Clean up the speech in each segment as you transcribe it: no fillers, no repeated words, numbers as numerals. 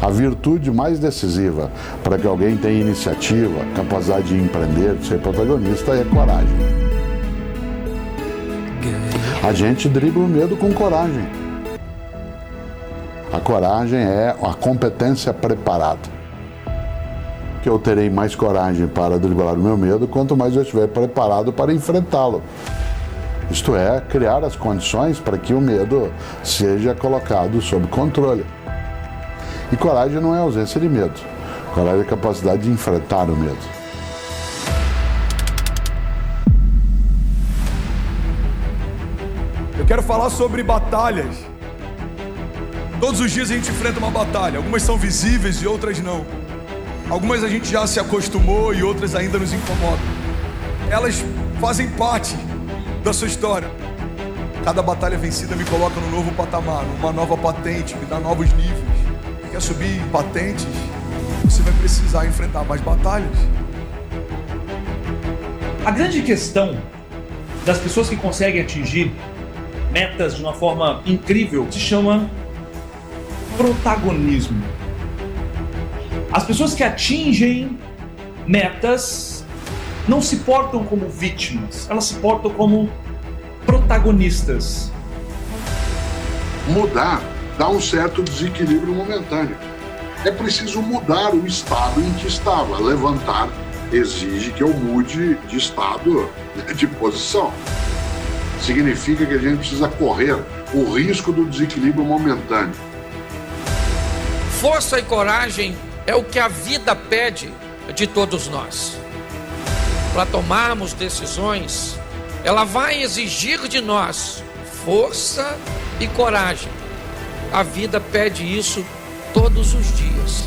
A virtude mais decisiva para que alguém tenha iniciativa, capacidade de empreender, de ser protagonista, é coragem. A gente dribla o medo com coragem. A coragem é a competência preparada. Que eu terei mais coragem para driblar o meu medo, quanto mais eu estiver preparado para enfrentá-lo. Isto é, criar as condições para que o medo seja colocado sob controle. E coragem não é ausência de medo. Coragem é a capacidade de enfrentar o medo. Eu quero falar sobre batalhas. Todos os dias a gente enfrenta uma batalha. Algumas são visíveis e outras não. Algumas a gente já se acostumou e outras ainda nos incomodam. Elas fazem parte da sua história. Cada batalha vencida me coloca num novo patamar, numa nova patente, me dá novos níveis. Quer subir em patentes? Você vai precisar enfrentar mais batalhas. A grande questão das pessoas que conseguem atingir metas de uma forma incrível se chama protagonismo. As pessoas que atingem metas não se portam como vítimas, elas se portam como protagonistas. Mudar dá um certo desequilíbrio momentâneo. É preciso mudar o estado em que estava. Levantar exige que eu mude de estado, de posição. Significa que a gente precisa correr o risco do desequilíbrio momentâneo. Força e coragem é o que a vida pede de todos nós. Para tomarmos decisões, ela vai exigir de nós força e coragem. A vida pede isso todos os dias.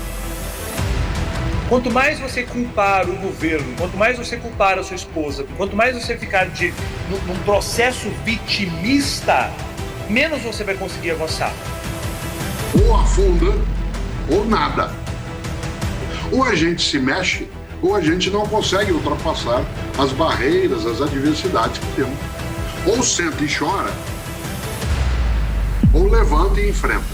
Quanto mais você culpar o governo, quanto mais você culpar a sua esposa, quanto mais você ficar num processo vitimista, menos você vai conseguir avançar. Ou afunda, ou nada. Ou a gente se mexe, ou a gente não consegue ultrapassar as barreiras, as adversidades que temos. Ou senta e chora, ou levanta e enfrenta.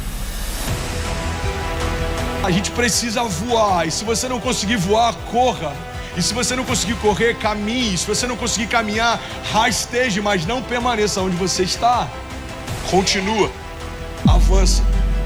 A gente precisa voar, e se você não conseguir voar, corra. E se você não conseguir correr, caminhe. E se você não conseguir caminhar, rasteje, mas não permaneça onde você está. Continua, avança.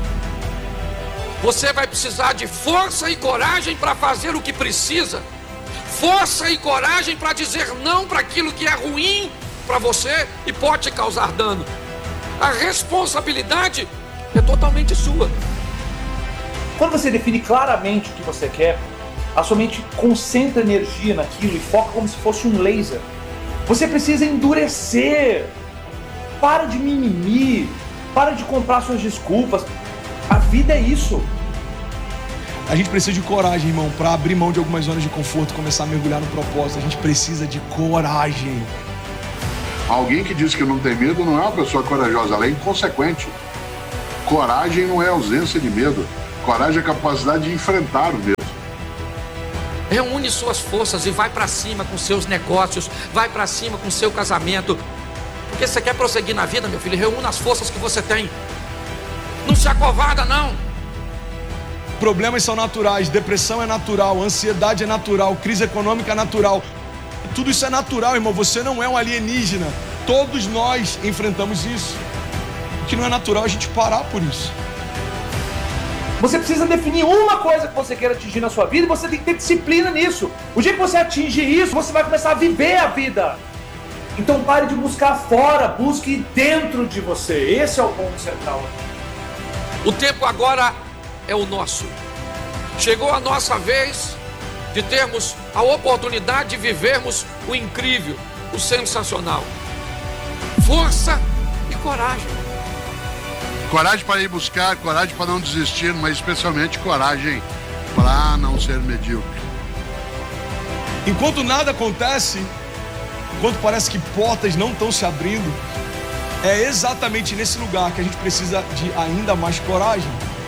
Você vai precisar de força e coragem para fazer o que precisa. Força e coragem para dizer não para aquilo que é ruim para você e pode te causar dano. A responsabilidade é totalmente sua. Quando você define claramente o que você quer, a sua mente concentra energia naquilo e foca como se fosse um laser. Você precisa endurecer. Para de mimimi. Para de comprar suas desculpas. A vida é isso. A gente precisa de coragem, irmão, para abrir mão de algumas zonas de conforto e começar a mergulhar no propósito. A gente precisa de coragem. Alguém que diz que não tem medo não é uma pessoa corajosa, ela é inconsequente. Coragem não é ausência de medo. Coragem é a capacidade de enfrentar o medo. Reúne suas forças e vai para cima com seus negócios, vai para cima com seu casamento. Porque você quer prosseguir na vida, meu filho, reúna as forças que você tem. Não se acovarda, não. Problemas são naturais, depressão é natural, ansiedade é natural, crise econômica é natural. Tudo isso é natural, irmão, você não é um alienígena. Todos nós enfrentamos isso. O que não é natural é a gente parar por isso. Você precisa definir uma coisa que você quer atingir na sua vida e você tem que ter disciplina nisso. O dia que você atingir isso, você vai começar a viver a vida. Então pare de buscar fora, busque dentro de você. Esse é o ponto central. O tempo agora é o nosso. Chegou a nossa vez de termos a oportunidade de vivermos o incrível, o sensacional. Força e coragem. Coragem para ir buscar, coragem para não desistir, mas especialmente coragem para não ser medíocre. Enquanto nada acontece, enquanto parece que portas não estão se abrindo, é exatamente nesse lugar que a gente precisa de ainda mais coragem.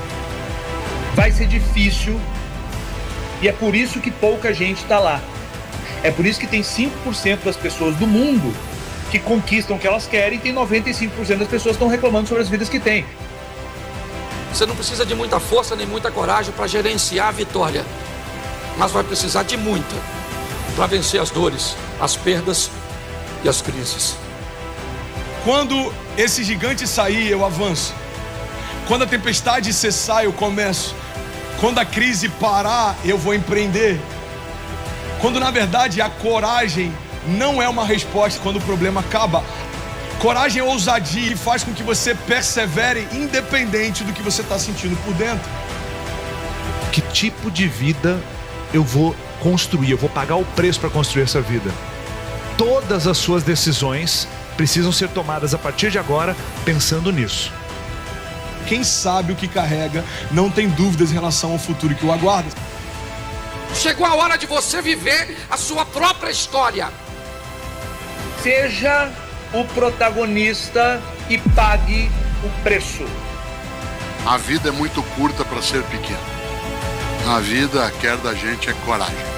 Vai ser difícil e é por isso que pouca gente está lá. É por isso que tem 5% das pessoas do mundo que conquistam o que elas querem e tem 95% das pessoas que estão reclamando sobre as vidas que têm. Você não precisa de muita força nem muita coragem para gerenciar a vitória, mas vai precisar de muita para vencer as dores, as perdas e as crises. Quando esse gigante sair, eu avanço. Quando a tempestade cessar, eu começo. Quando a crise parar, eu vou empreender. Quando na verdade a coragem não é uma resposta quando o problema acaba. Coragem é ousadia e faz com que você persevere independente do que você está sentindo por dentro. Que tipo de vida eu vou construir? Eu vou pagar o preço para construir essa vida. Todas as suas decisões precisam ser tomadas a partir de agora pensando nisso. Quem sabe o que carrega não tem dúvidas em relação ao futuro que o aguarda. Chegou a hora de você viver a sua própria história. Seja o protagonista e pague o preço. A vida é muito curta para ser pequena. A vida quer da gente é coragem.